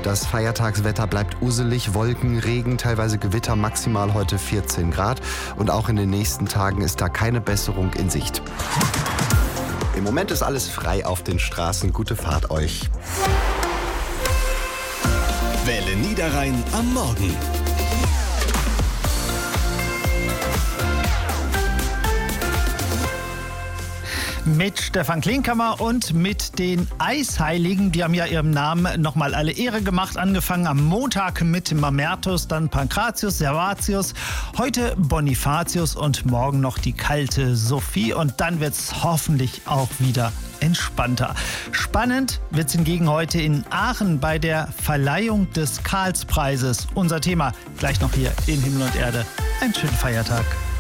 Das Feiertagswetter bleibt usselig, Wolken, Regen, teilweise Gewitter, maximal heute 14 Grad. Und auch in den nächsten Tagen ist da keine Besserung in Sicht. Im Moment ist alles frei auf den Straßen. Gute Fahrt euch. Welle Niederrhein am Morgen. Mit Stefan Klinkhammer und mit den Eisheiligen. Die haben ja ihrem Namen nochmal alle Ehre gemacht. Angefangen am Montag mit Mamertus, dann Pankratius, Servatius, heute Bonifatius und morgen noch die kalte Sophie. Und dann wird's hoffentlich auch wieder entspannter. Spannend wird's hingegen heute in Aachen bei der Verleihung des Karlspreises. Unser Thema gleich noch hier in Himmel und Erde. Einen schönen Feiertag.